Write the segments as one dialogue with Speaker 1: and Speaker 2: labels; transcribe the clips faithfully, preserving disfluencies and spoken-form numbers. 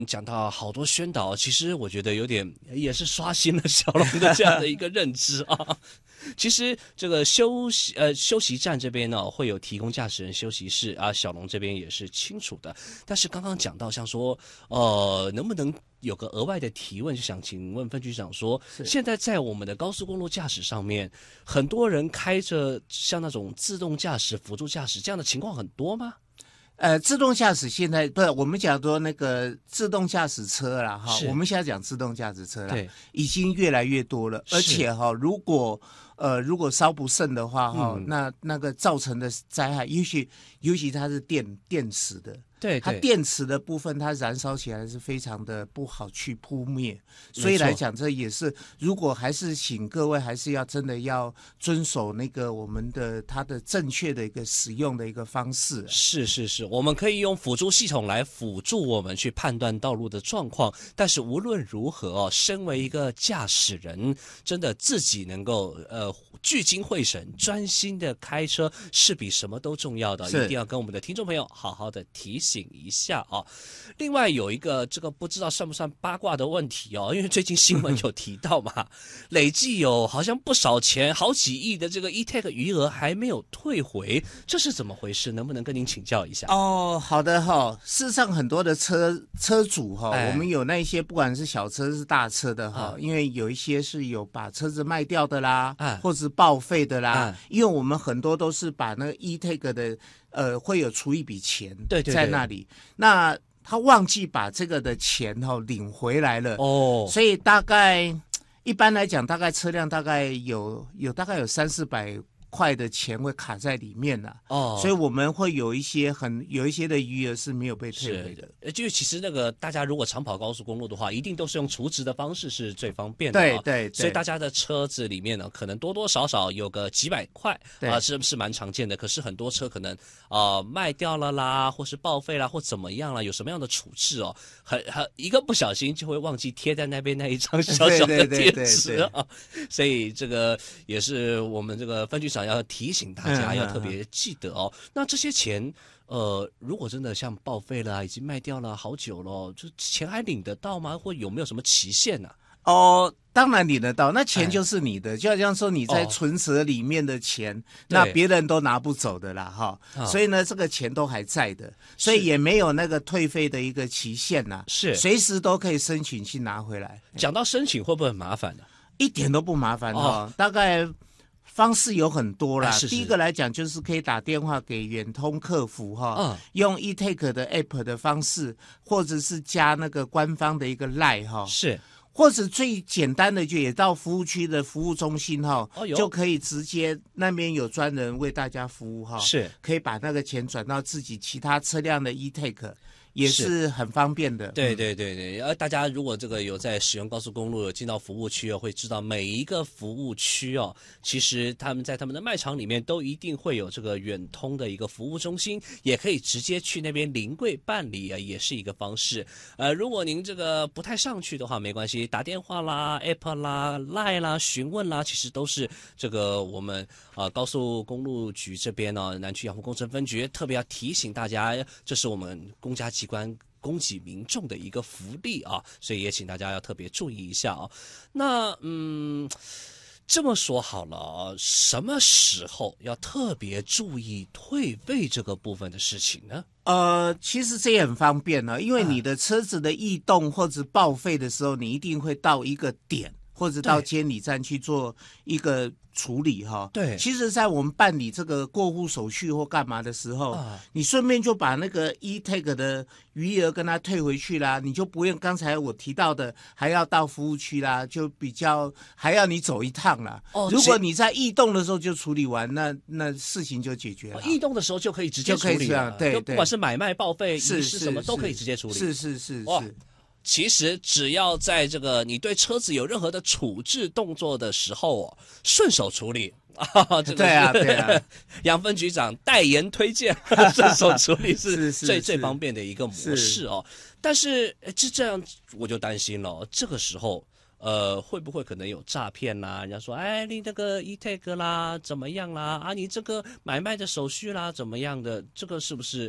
Speaker 1: 讲到好多宣导，其实我觉得有点也是刷新了小龙的这样的一个认知啊。其实这个休息呃休息站这边呢会有提供驾驶人休息室啊，小龙这边也是清楚的。但是刚刚讲到像说呃能不能有个额外的提问，就想请问分局长说，现在在我们的高速公路驾驶上面，很多人开着像那种自动驾驶、辅助驾驶这样的情况很多吗？
Speaker 2: 呃，自动驾驶现在不是我们讲说那个自动驾驶车啦哈，我们现在讲自动驾驶车啦，已经越来越多了，而且哈，如果呃如果稍不慎的话哈，嗯、那那个造成的灾害，尤其尤其它是电电池的。
Speaker 1: 对，
Speaker 2: 它电池的部分，它燃烧起来是非常的不好去扑灭，所以来讲，这也是如果还是请各位还是要真的要遵守那个我们的它的正确的一个使用的一个方式。
Speaker 1: 是是是，我们可以用辅助系统来辅助我们去判断道路的状况，但是无论如何哦，身为一个驾驶人，真的自己能够呃聚精会神、专心的开车，是比什么都重要的，一定要跟我们的听众朋友好好的提醒一下啊。另外有一个这个不知道算不算八卦的问题哦，因为最近新闻有提到嘛，累计有好像不少钱，好几亿的这个 E-Tag 余额还没有退回，这是怎么回事？能不能跟您请教一下？
Speaker 2: 哦，好的哈、哦。事实上，很多的车车主哈、哦哎，我们有那一些不管是小车是大车的哈、哦啊，因为有一些是有把车子卖掉的啦，啊、或是报废的啦、啊，因为我们很多都是把那个 E-Tag 的。呃，会有出一笔钱
Speaker 1: 对对对
Speaker 2: 在那里，那他忘记把这个的钱哈、哦、领回来了哦，所以大概一般来讲，大概车辆大概有有大概有三四百块的钱会卡在里面了哦，所以我们会有一些很有一些的余额是没有被退回的。
Speaker 1: 呃，就是其实那个大家如果常跑高速公路的话，一定都是用储值的方式是最方便的、哦。
Speaker 2: 对对对，
Speaker 1: 所以大家的车子里面呢，可能多多少少有个几百块啊、呃，是是蛮常见的。可是很多车可能啊、呃、卖掉了啦，或是报废啦，或怎么样啦，有什么样的处置哦，很很一个不小心就会忘记贴在那边那一张小小的贴纸啊。所以这个也是我们这个分局长要提醒大家要特别记得哦。嗯、那这些钱。呃，如果真的像报废了、啊，已经卖掉了好久了，就钱还领得到吗？或有没有什么期限呢、
Speaker 2: 啊？哦，当然领得到，那钱就是你的，哎、就好像说你在存折里面的钱，哦、那别人都拿不走的啦，哈、哦。所以呢，这个钱都还在的，所以也没有那个退费的一个期限呐，
Speaker 1: 是
Speaker 2: 随时都可以申请去拿回来。
Speaker 1: 讲到申请会不会很麻烦呢、啊？
Speaker 2: 一点都不麻烦哈、哦，大概。方式有很多啦、哎是是，第一个来讲就是可以打电话给远通客服哈、哦嗯，用 E-Tag 的 App 的方式，或者是加那个官方的一个 Line 哈，
Speaker 1: 是，
Speaker 2: 或者最简单的就也到服务区的服务中心哈、哦，就可以直接那边有专人为大家服务哈，
Speaker 1: 是，
Speaker 2: 可以把那个钱转到自己其他车辆的 E-Tag。也是很方便的。
Speaker 1: 对对对对，而大家如果这个有在使用高速公路，有进到服务区哦，会知道每一个服务区哦，其实他们在他们的卖场里面都一定会有这个远通的一个服务中心，也可以直接去那边临柜办理啊，也是一个方式。呃，如果您这个不太上去的话，没关系，打电话啦、App 啦、Line 啦、询问啦，其实都是这个我们啊、呃、高速公路局这边呢、哦，南区养护工程分局特别要提醒大家，这是我们公家机关供给民众的一个福利啊，所以也请大家要特别注意一下啊。那嗯，这么说好了，什么时候要特别注意退费这个部分的事情呢？
Speaker 2: 呃，其实这也很方便呢，因为你的车子的异动或者报废的时候，你一定会到一个点。或者到监理站去做一个处理哈，
Speaker 1: 对，
Speaker 2: 其实在我们办理这个过户手续或干嘛的时候，啊、你顺便就把那个 E-Tag 的余额跟他退回去啦，你就不用刚才我提到的还要到服务区啦，就比较还要你走一趟啦。哦，如果你在异动的时候就处理完，那那事情就解决了。
Speaker 1: 异动的时候就可以直接处理了，
Speaker 2: 对对，
Speaker 1: 不管是买卖报废、
Speaker 2: 是
Speaker 1: 是什么都可以直接处理。
Speaker 2: 是是是是。
Speaker 1: 其实只要在这个你对车子有任何的处置动作的时候哦，顺手处理啊，这个
Speaker 2: 对啊对啊，
Speaker 1: 杨分局长代言推荐，顺手处理是最最方便的一个模式哦。但是这这样我就担心了，这个时候呃会不会可能有诈骗啦？人家说哎你那个 E-Tag 啦怎么样啦啊你这个买卖的手续啦怎么样的，这个是不是？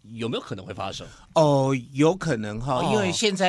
Speaker 1: 有没有可能会发生？
Speaker 2: 哦，有可能哈，
Speaker 1: 哦
Speaker 2: 因为现在